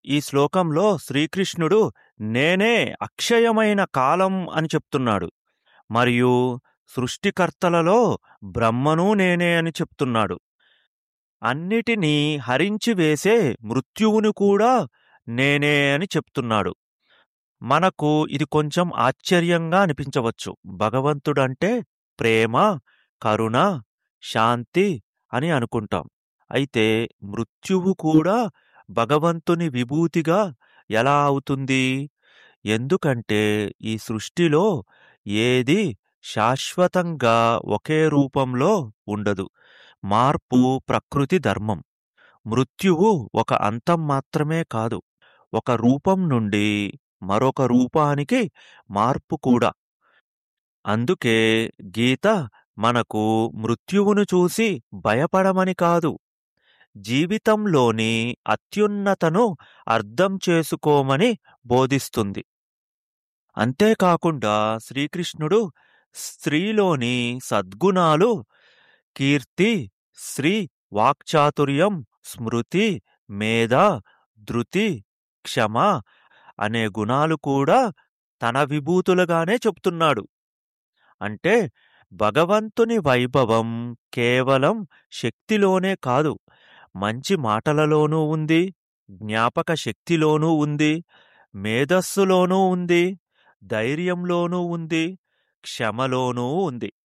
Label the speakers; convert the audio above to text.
Speaker 1: ఈ శ్లోకంలో శ్రీకృష్ణుడు నేనే అక్షయమైన కాలం అని చెప్తున్నాడు. మరియు సృష్టికర్తలలో బ్రహ్మను నేనే అని చెప్తున్నాడు. అన్నిటినీ హరించి వేసే మృత్యువును కూడా నేనే అని చెప్తున్నాడు. మనకు ఇది కొంచెం ఆశ్చర్యంగా అనిపించవచ్చు. భగవంతుడంటే ప్రేమ, కరుణ, శాంతి అని అనుకుంటాం. అయితే మృత్యువు కూడా భగవంతుని విభూతిగా ఎలా అవుతుంది? ఎందుకంటే ఈ సృష్టిలో ఏది శాశ్వతంగా ఒకే రూపంలో ఉండదు. మార్పు ప్రకృతి ధర్మం. మృత్యువు ఒక అంతం మాత్రమే కాదు, ఒక రూపం నుండి మరొక రూపానికి మార్పు కూడా. అందుకే గీత మనకు మృత్యువును చూసి భయపడమని కాదు, జీవితంలోని అత్యున్నతను అర్థం చేసుకోమని బోధిస్తుంది. అంతేకాకుండా శ్రీకృష్ణుడు స్త్రీలోని సద్గుణాలు కీర్తి, శ్రీ, వాక్చాతుర్యం, స్మృతి, మేధ, ధృతి, క్షమ అనే గుణాలు కూడా తన విభూతులుగానే చెప్తున్నాడు. అంటే భగవంతుని వైభవం కేవలం శక్తిలోనే కాదు, మంచి మాటలలోనూ ఉంది, జ్ఞాపక శక్తిలోనూ ఉంది, మేధస్సులోనూ ఉంది, ధైర్యంలోనూ ఉంది, క్షమలోనూ ఉంది.